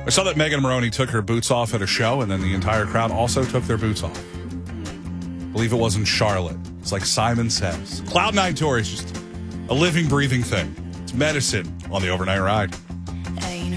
I saw that Megan Maroney took her boots off at a show, and then the entire crowd also took their boots off. I believe it was in Charlotte. It's like Simon Says. Cloud9 Tour is just a living, breathing thing. It's medicine on the overnight ride.